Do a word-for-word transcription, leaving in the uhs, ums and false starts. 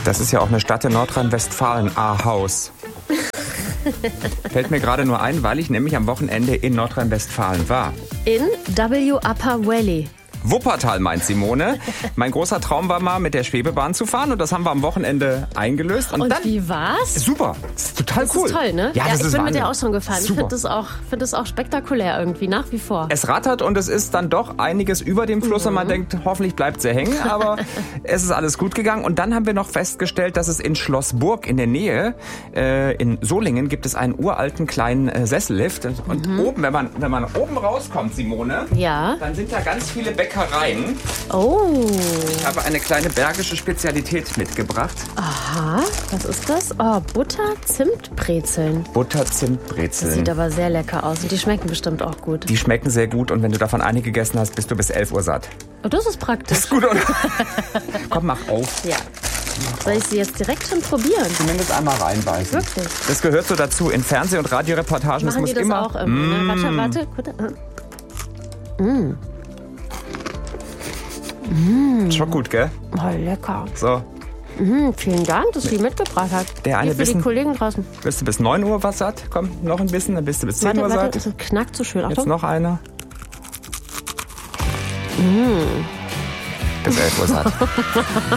Das ist ja auch eine Stadt in Nordrhein-Westfalen, Ahaus. Fällt mir gerade nur ein, weil ich nämlich am Wochenende in Nordrhein-Westfalen war. In W Upper Valley. Wuppertal, meint Simone. Mein großer Traum war mal, mit der Schwebebahn zu fahren und das haben wir am Wochenende eingelöst. Und, Und dann, wie war's? Super, das ist total Das cool. ist toll, ne? Ja, das ich ist bin Wahnsinn. mit der auch schon gefahren. Super. Ich finde das, auch, find das auch spektakulär irgendwie, nach wie vor. Es rattert und es ist dann doch einiges über dem Fluss Mhm. und man denkt, hoffentlich bleibt sie hängen, aber es ist alles gut gegangen. Und dann haben wir noch festgestellt, dass es in Schlossburg in der Nähe, äh, in Solingen, gibt es einen uralten kleinen äh, Sessellift. Und Mhm. oben, wenn man, wenn man oben rauskommt, Simone, Ja. dann sind da ganz viele Bäckereien. Oh. Ich habe eine kleine bergische Spezialität mitgebracht. Aha, was ist das? Oh, Butter-Zimt-Brezeln. Butter-Zimtbrezeln. Sieht aber sehr lecker aus und die schmecken bestimmt auch gut. Die schmecken sehr gut und wenn du davon eine gegessen hast, bist du bis elf Uhr satt. Oh, das ist praktisch. Das ist gut, oder? Komm, mach auf. Ja. Soll ich sie jetzt direkt schon probieren? Zumindest einmal reinbeißen. Wirklich? Das gehört so dazu. In Fernseh- und Radioreportagen. Das Machen muss die das immer. auch immer? Ne? Warte, warte. Gut. Mm. Schon gut, gell? Oh, lecker. So, Mm, vielen Dank, dass du die mitgebracht hast. Der eine Hier für bisschen- die Kollegen draußen. bist du bis neun Uhr was satt? Komm, noch ein bisschen, dann bist du bis zehn Warte, Uhr warte, satt. das knackt so schön. Jetzt Achtung. noch einer. Bis elf Uhr satt. Bis elf Uhr satt.